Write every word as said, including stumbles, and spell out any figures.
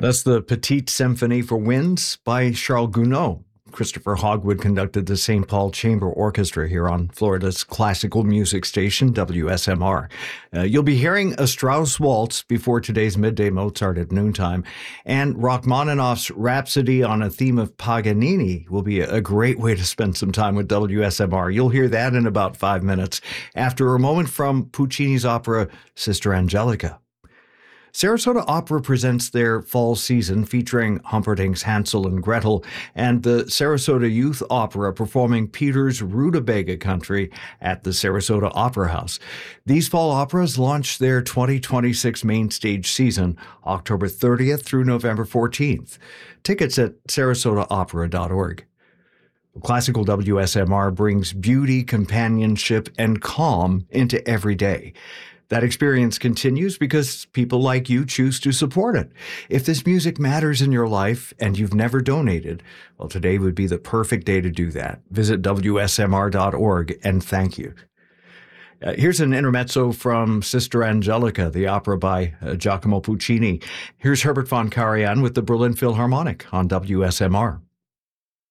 That's the Petite Symphonie for Winds by Charles Gounod. Christopher Hogwood conducted the Saint Paul Chamber Orchestra here on Florida's classical music station, W S M R. Uh, you'll be hearing a Strauss waltz before today's midday Mozart at noontime, and Rachmaninoff's Rhapsody on a Theme of Paganini will be a great way to spend some time with W S M R. You'll hear that in about five minutes after a moment from Puccini's opera Sister Angelica. Sarasota Opera presents their fall season featuring Humperdinck's Hansel and Gretel and the Sarasota Youth Opera performing Peter's Rutabaga Country at the Sarasota Opera House. These fall operas launch their twenty twenty-six main stage season October thirtieth through November fourteenth. Tickets at sarasota opera dot org. Classical W S M R brings beauty, companionship, and calm into every day. That experience continues because people like you choose to support it. If this music matters in your life and you've never donated, well, today would be the perfect day to do that. Visit W S M R dot org and thank you. Uh, here's an intermezzo from Sister Angelica, the opera by uh, Giacomo Puccini. Here's Herbert von Karajan with the Berlin Philharmonic on W S M R.